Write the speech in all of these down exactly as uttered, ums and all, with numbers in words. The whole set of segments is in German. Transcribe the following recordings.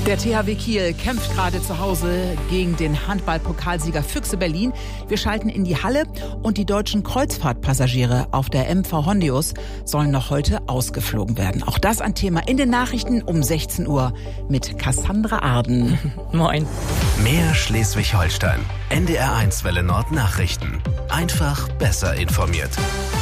Der T H W Kiel kämpft gerade zu Hause gegen den Handball-Pokalsieger Füchse Berlin. Wir schalten in die Halle und die deutschen Kreuzfahrtpassagiere auf der M V Hondius sollen noch heute ausgeflogen werden. Auch das ein Thema in den Nachrichten um sechzehn Uhr mit Cassandra Arden. Moin. Mehr Schleswig-Holstein. N D R eins Welle Nord Nachrichten. Einfach besser informiert.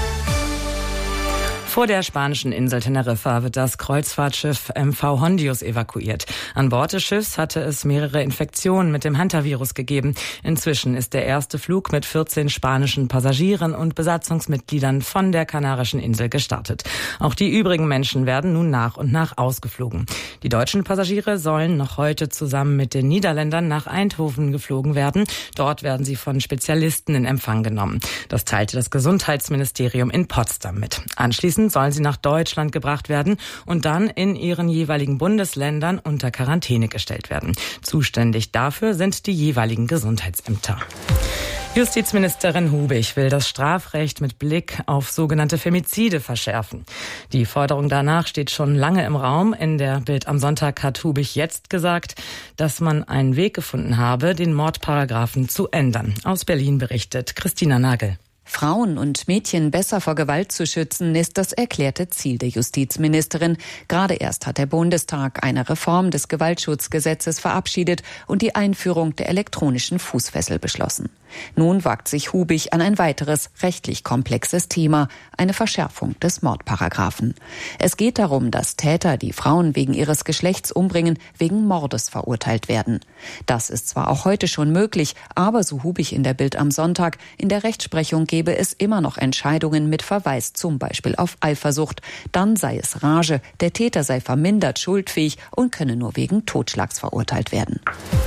Vor der spanischen Insel Teneriffa wird das Kreuzfahrtschiff M V Hondius evakuiert. An Bord des Schiffs hatte es mehrere Infektionen mit dem Hantavirus gegeben. Inzwischen ist der erste Flug mit vierzehn spanischen Passagieren und Besatzungsmitgliedern von der kanarischen Insel gestartet. Auch die übrigen Menschen werden nun nach und nach ausgeflogen. Die deutschen Passagiere sollen noch heute zusammen mit den Niederländern nach Eindhoven geflogen werden. Dort werden sie von Spezialisten in Empfang genommen. Das teilte das Gesundheitsministerium in Potsdam mit. Anschließend sollen sie nach Deutschland gebracht werden und dann in ihren jeweiligen Bundesländern unter Quarantäne gestellt werden. Zuständig dafür sind die jeweiligen Gesundheitsämter. Justizministerin Hubig will das Strafrecht mit Blick auf sogenannte Femizide verschärfen. Die Forderung danach steht schon lange im Raum. In der Bild am Sonntag hat Hubig jetzt gesagt, dass man einen Weg gefunden habe, den Mordparagraphen zu ändern. Aus Berlin berichtet Christina Nagel. Frauen und Mädchen besser vor Gewalt zu schützen, ist das erklärte Ziel der Justizministerin. Gerade erst hat der Bundestag eine Reform des Gewaltschutzgesetzes verabschiedet und die Einführung der elektronischen Fußfessel beschlossen. Nun wagt sich Hubig an ein weiteres rechtlich komplexes Thema, eine Verschärfung des Mordparagraphen. Es geht darum, dass Täter, die Frauen wegen ihres Geschlechts umbringen, wegen Mordes verurteilt werden. Das ist zwar auch heute schon möglich, aber so Hubig in der Bild am Sonntag, in der Rechtsprechung gebe es immer noch Entscheidungen mit Verweis zum Beispiel auf Eifersucht. Dann sei es Rage, der Täter sei vermindert schuldfähig und könne nur wegen Totschlags verurteilt werden.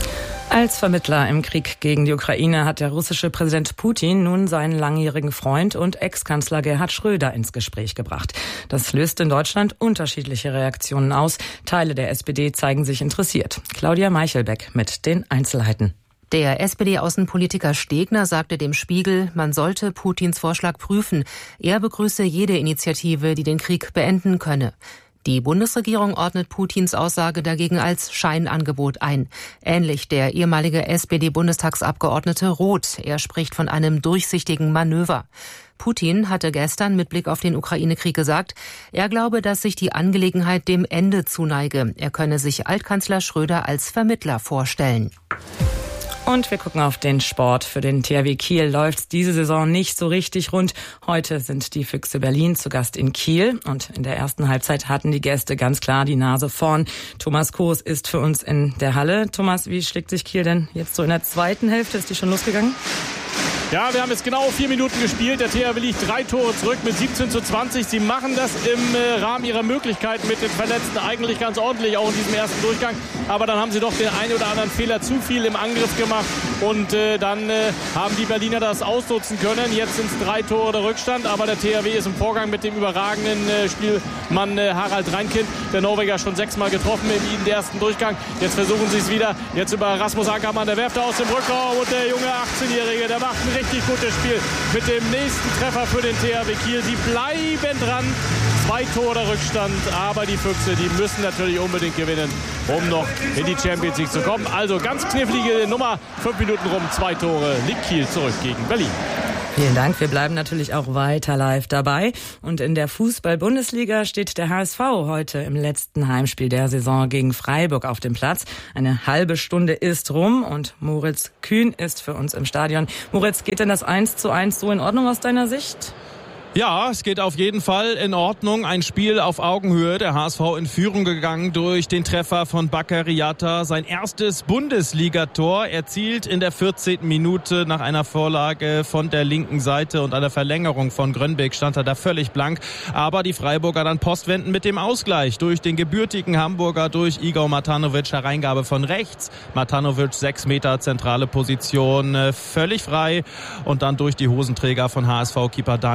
Als Vermittler im Krieg gegen die Ukraine hat der russische Präsident Putin nun seinen langjährigen Freund und Ex-Kanzler Gerhard Schröder ins Gespräch gebracht. Das löst in Deutschland unterschiedliche Reaktionen aus. Teile der S P D zeigen sich interessiert. Claudia Meichelbeck mit den Einzelheiten. Der S P D-Außenpolitiker Stegner sagte dem Spiegel, man sollte Putins Vorschlag prüfen. Er begrüße jede Initiative, die den Krieg beenden könne. Die Bundesregierung ordnet Putins Aussage dagegen als Scheinangebot ein. Ähnlich der ehemalige S P D-Bundestagsabgeordnete Roth. Er spricht von einem durchsichtigen Manöver. Putin hatte gestern mit Blick auf den Ukraine-Krieg gesagt, er glaube, dass sich die Angelegenheit dem Ende zuneige. Er könne sich Altkanzler Schröder als Vermittler vorstellen. Und wir gucken auf den Sport. Für den T H W Kiel läuft's diese Saison nicht so richtig rund. Heute sind die Füchse Berlin zu Gast in Kiel. Und in der ersten Halbzeit hatten die Gäste ganz klar die Nase vorn. Thomas Koos ist für uns in der Halle. Thomas, wie schlägt sich Kiel denn jetzt so in der zweiten Hälfte? Ist die schon losgegangen? Ja, wir haben jetzt genau vier Minuten gespielt. Der T H W liegt drei Tore zurück mit siebzehn zu zwanzig. Sie machen das im äh, Rahmen ihrer Möglichkeiten mit den Verletzten eigentlich ganz ordentlich, auch in diesem ersten Durchgang. Aber dann haben sie doch den einen oder anderen Fehler zu viel im Angriff gemacht. Und äh, dann äh, haben die Berliner das ausnutzen können. Jetzt sind es drei Tore der Rückstand. Aber der T H W ist im Vorgang mit dem überragenden äh, Spielmann äh, Harald Reinkind. Der Norweger schon sechsmal getroffen im ersten Durchgang. Jetzt versuchen sie es wieder. Jetzt über Rasmus Ackermann. Der werft aus dem Rückraum. Und der junge achtzehnjährige, der macht einen richtig gutes Spiel mit dem nächsten Treffer für den T H W Kiel. Sie bleiben dran. Zwei Tore Rückstand, aber die Füchse, die müssen natürlich unbedingt gewinnen, um noch in die Champions League zu kommen. Also ganz knifflige Nummer. Fünf Minuten rum, zwei Tore. Liegt Kiel zurück gegen Berlin. Vielen Dank. Wir bleiben natürlich auch weiter live dabei. Und in der Fußball-Bundesliga steht der H S V heute im letzten Heimspiel der Saison gegen Freiburg auf dem Platz. Eine halbe Stunde ist rum und Moritz Kühn ist für uns im Stadion. Moritz, geht denn das eins zu eins so in Ordnung aus deiner Sicht? Ja, es geht auf jeden Fall in Ordnung. Ein Spiel auf Augenhöhe. Der H S V in Führung gegangen durch den Treffer von Bakary Yatta. Sein erstes Bundesligator erzielt in der vierzehnten Minute nach einer Vorlage von der linken Seite und einer Verlängerung von Grönbeek stand er da völlig blank. Aber die Freiburger dann postwenden mit dem Ausgleich durch den gebürtigen Hamburger, durch Igor Matanovic. Hereingabe von rechts. Matanovic sechs Meter zentrale Position, völlig frei. Und dann durch die Hosenträger von H S V-Keeper Daniel Heuer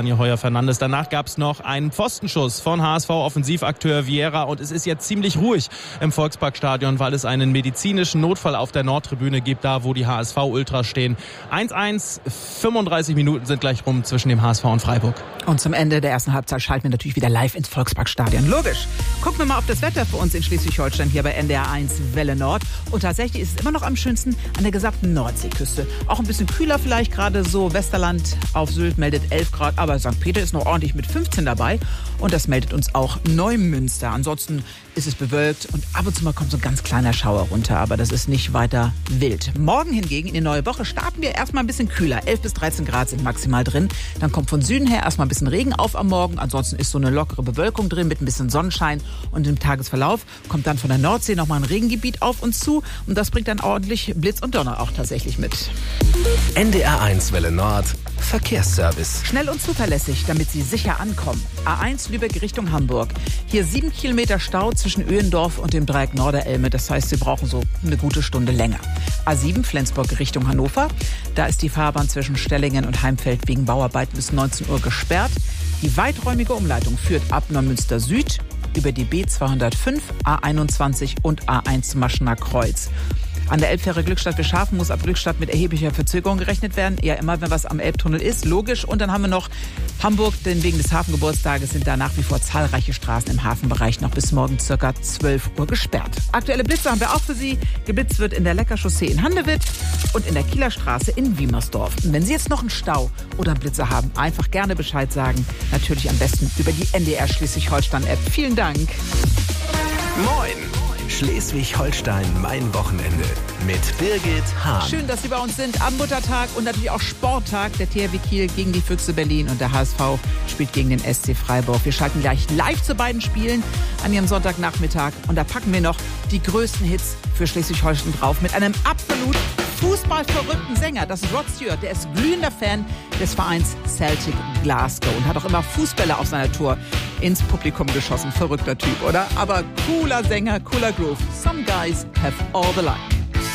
Fernandes. Danach gab es noch einen Pfostenschuss von H S V-Offensivakteur Vieira und es ist jetzt ziemlich ruhig im Volksparkstadion, weil es einen medizinischen Notfall auf der Nordtribüne gibt, da wo die H S V-Ultras stehen. eins eins, fünfunddreißig Minuten sind gleich rum zwischen dem H S V und Freiburg. Und zum Ende der ersten Halbzeit schalten wir natürlich wieder live ins Volksparkstadion. Logisch. Gucken wir mal auf das Wetter für uns in Schleswig-Holstein hier bei N D R eins Welle Nord. Und tatsächlich ist es immer noch am schönsten an der gesamten Nordseeküste. Auch ein bisschen kühler vielleicht, gerade so Westerland auf Sylt meldet elf Grad, aber Sankt Peter ist noch ordentlich mit fünfzehn dabei. Und das meldet uns auch Neumünster. Ansonsten ist es bewölkt und ab und zu mal kommt so ein ganz kleiner Schauer runter, aber das ist nicht weiter wild. Morgen hingegen in die neue Woche starten wir erstmal ein bisschen kühler. elf bis dreizehn Grad sind maximal drin. Dann kommt von Süden her erstmal ein bisschen Regen auf am Morgen. Ansonsten ist so eine lockere Bewölkung drin mit ein bisschen Sonnenschein. Und im Tagesverlauf kommt dann von der Nordsee nochmal ein Regengebiet auf uns zu. Und das bringt dann ordentlich Blitz und Donner auch tatsächlich mit. N D R eins Welle Nord Verkehrsservice. Schnell und zuverlässig, damit Sie sicher ankommen. A eins Lübeck Richtung Hamburg. Hier sieben Kilometer Stau zwischen Öhendorf und dem Dreieck Norderelme. Das heißt, Sie brauchen so eine gute Stunde länger. A sieben Flensburg Richtung Hannover. Da ist die Fahrbahn zwischen Stellingen und Heimfeld wegen Bauarbeiten bis neunzehn Uhr gesperrt. Die weiträumige Umleitung führt ab Neumünster Süd über die B zweihundertfünf, A einundzwanzig und A eins zum Maschener Kreuz. An der Elbfähre Glückstadt-Beschaften muss ab Glückstadt mit erheblicher Verzögerung gerechnet werden. Ja, immer, wenn was am Elbtunnel ist, logisch. Und dann haben wir noch Hamburg, denn wegen des Hafengeburtstages sind da nach wie vor zahlreiche Straßen im Hafenbereich noch bis morgen circa zwölf Uhr gesperrt. Aktuelle Blitze haben wir auch für Sie. Geblitzt wird in der Leckerchaussee in Handewitt und in der Kieler Straße in Wiemersdorf. Und wenn Sie jetzt noch einen Stau oder einen Blitzer haben, einfach gerne Bescheid sagen. Natürlich am besten über die N D R Schleswig-Holstein-App. Vielen Dank. Moin! Schleswig-Holstein, mein Wochenende mit Birgit Hahn. Schön, dass Sie bei uns sind am Muttertag und natürlich auch Sporttag. Der T H W Kiel gegen die Füchse Berlin und der H S V spielt gegen den S C Freiburg. Wir schalten gleich live zu beiden Spielen an Ihrem Sonntagnachmittag und da packen wir noch die größten Hits für Schleswig-Holstein drauf mit einem absolut fußballverrückten Sänger. Das ist Rod Stewart, der ist glühender Fan des Vereins Celtic Glasgow und hat auch immer Fußbälle auf seiner Tour ins Publikum geschossen. Verrückter Typ, oder? Aber cooler Sänger, cooler Groove. Some guys have all the light.